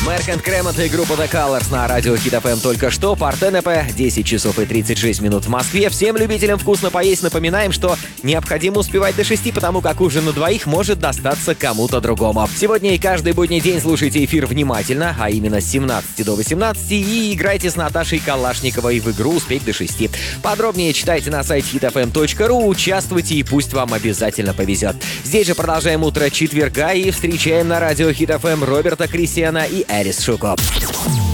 Мерк Кремонт и группа The Colors на радио Хит FM только что. Парт-НП, 10 часов и 36 минут в Москве. Всем любителям вкусно поесть напоминаем, что необходимо успевать до 6, потому как ужин на двоих может достаться кому-то другому. Сегодня и каждый будний день слушайте эфир внимательно, а именно с 17 до 18, и играйте с Наташей Калашниковой в игру «Успеть до 6». Подробнее читайте на сайте hitfm.ru, участвуйте и пусть вам обязательно повезет. Здесь же продолжаем утро четверга и встречаем на радио Хит FM Роберта Крисиана и Эрис Шуко.